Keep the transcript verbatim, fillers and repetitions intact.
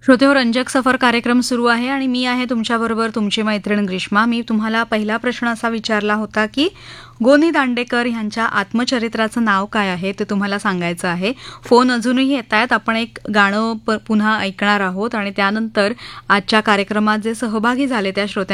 श्रोतेहो, रंजक सफर कार्यक्रम सुरू आहे आणि मी आहे तुमच्याबरोबर तुमची मैत्रीण ग्रीष्मा. मी तुम्हाला पहिला प्रश्न असा विचारला होता की गोनी दांडेकर ह्यांच्या आत्मचरित्राचं नाव काय आहे ते तुम्हाला सांगायचं आहे. फोन अजूनही येत आहेत. आपण एक गाणं प पुन्हा ऐकणार आहोत आणि त्यानंतर आजच्या कार्यक्रमात जे सहभागी झाले त्या श्रोत्यांना